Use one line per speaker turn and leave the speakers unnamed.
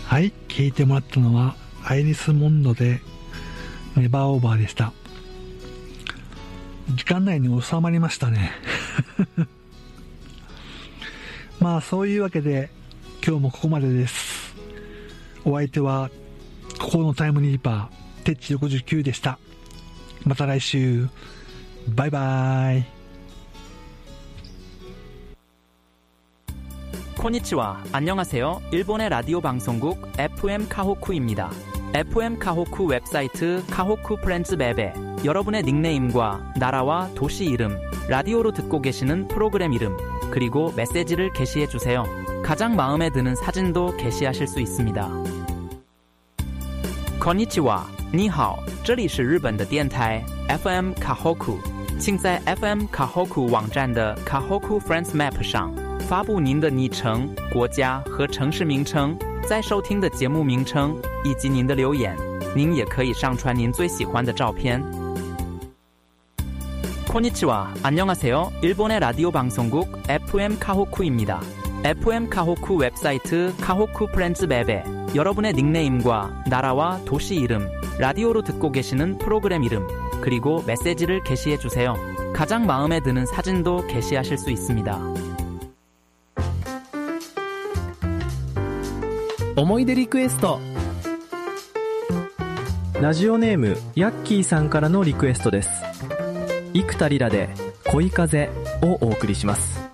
はい、聞いてもらったのはアイリスモンドでネバーオーバーでした。時間内に収まりましたねまあそういうわけで今日もここまでです。お相手はここのタイムリーパーテッチ69でした。また来週、バイバイ。
konnichiwa, 안녕하세요. 일본의 라디오 방송국 FM 카호쿠입니다. FM 카호쿠 웹사이트 카호쿠 프렌즈 맵에 여러분의 닉네임과 나라와 도시 이름, 라디오로 듣고 계시는 프로그램 이름, 그리고 메시지를 게시해주세요. 가장 마음에 드는 사진도 게시하실 수 있습니다. konnichiwa, 你好，这里是日本的电台 FM Kahoku， 请在 FM Kahoku 网站的 Kahoku Friends Map 上发布您的昵称、国家和城市名称，在收听的节目名称以及您的留言。您也可以上传您最喜欢的照片。konnichiwa, 안녕하세요. 일본의 라디오 방송국 FM 카호쿠입니다. FM 카호쿠 웹사이트 카호쿠 프렌즈 맵에 여러분의 닉네임과 나라와 도시 이름, 라디오로 듣고 계시는 프로그램 이름, 그리고 메시지를 게시해주세요. 가장 마음에 드는 사진도 게시하실 수 있습니다.
思い出リクエスト。ラジオネームヤッキーさんからのリクエストです。幾田りらで恋風をお送りします。